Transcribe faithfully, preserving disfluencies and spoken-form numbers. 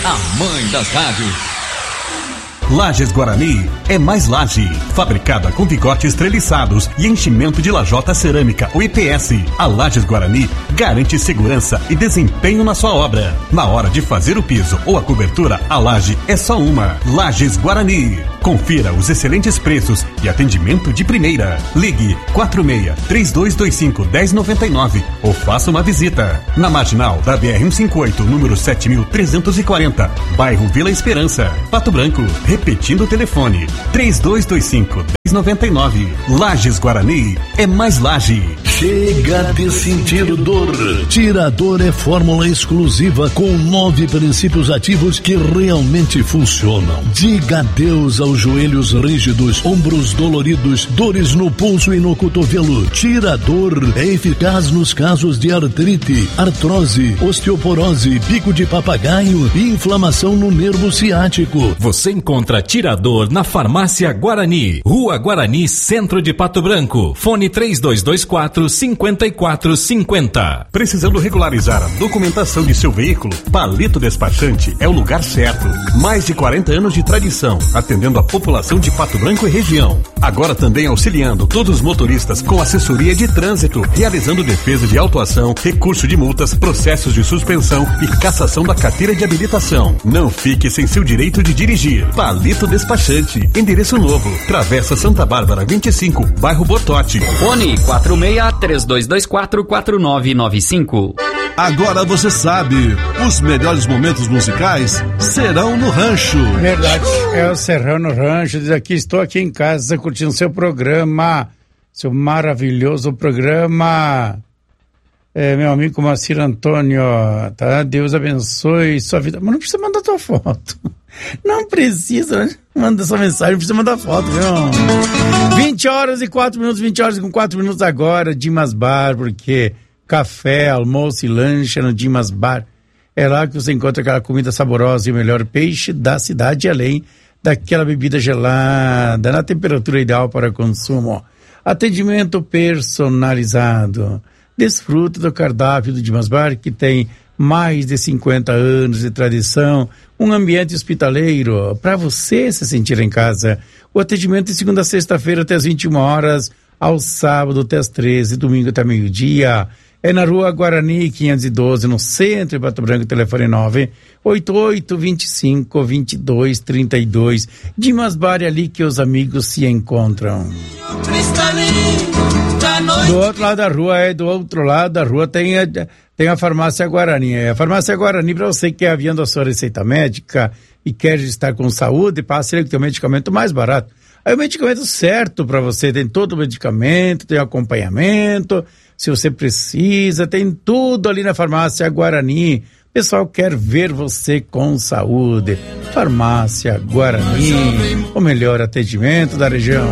a mãe das rádios. Lages Guarani é mais laje, fabricada com vigotes treliçados e enchimento de lajota cerâmica, o I P S. A Lages Guarani garante segurança e desempenho na sua obra. Na hora de fazer o piso ou a cobertura, a laje é só uma. Lages Guarani. Confira os excelentes preços e atendimento de primeira. Ligue quatro seis, três dois dois cinco, um zero nove nove ou faça uma visita. Na marginal da B R cento e cinquenta e oito, número sete mil trezentos e quarenta, bairro Vila Esperança, Pato Branco. Repetindo o telefone, três dois dois cinco, um zero nove nove. Lages Guarani é mais laje. Chega de sentir dor. Tirador é fórmula exclusiva com nove princípios ativos que realmente funcionam. Diga adeus aos joelhos rígidos, ombros doloridos, dores no pulso e no cotovelo. Tirador é eficaz nos casos de artrite, artrose, osteoporose, bico de papagaio e inflamação no nervo ciático. Você encontra Tirador na Farmácia Guarani, Rua Guarani, Centro de Pato Branco. Fone três dois dois quatro, cinco quatro cinco zero. Precisando regularizar a documentação de seu veículo? Palito Despachante é o lugar certo. Mais de quarenta anos de tradição, atendendo a população de Pato Branco e região. Agora também auxiliando todos os motoristas com assessoria de trânsito, realizando defesa de autuação, recurso de multas, processos de suspensão e cassação da carteira de habilitação. Não fique sem seu direito de dirigir. Palito Despachante, endereço novo, Travessa Santa Bárbara vinte e cinco, bairro Bortote. Fone quatro seis, três dois dois quatro, quatro nove nove cinco. Agora você sabe, os melhores momentos musicais serão no Rancho. Verdade, é o Serrão no Rancho. Diz aqui, estou aqui em casa curtindo seu programa, seu maravilhoso programa. É, meu amigo Macir Antônio, tá? Deus abençoe sua vida. Mas não precisa mandar tua foto. Não precisa, manda sua mensagem, não precisa mandar foto, viu? vinte horas e quatro minutos, vinte horas com quatro minutos agora, Dimas Bar, porque café, almoço e lanche no Dimas Bar. É lá que você encontra aquela comida saborosa e o melhor peixe da cidade, além daquela bebida gelada, na temperatura ideal para consumo. Atendimento personalizado. Desfruta do cardápio do Dimas Bar, que tem mais de cinquenta anos de tradição, um ambiente hospitaleiro para você se sentir em casa. O atendimento de segunda a sexta-feira até as vinte e uma horas, ao sábado até as treze, domingo até meio-dia. É na Rua Guarani quinhentos e doze, no centro de Pato Branco, telefone nove oito oito, vinte e cinco, vinte e dois, trinta e dois. Dimas Bar, é ali que os amigos se encontram. Do outro lado da rua, é do outro lado da rua tem a, tem a Farmácia Guarani. A Farmácia Guarani, para você que é havendo a sua receita médica e quer estar com saúde, passe ele que tem o medicamento mais barato. Aí o medicamento certo para você, tem todo o medicamento, tem acompanhamento, se você precisa, tem tudo ali na Farmácia Guarani. O pessoal quer ver você com saúde. Farmácia Guarani, o melhor atendimento da região.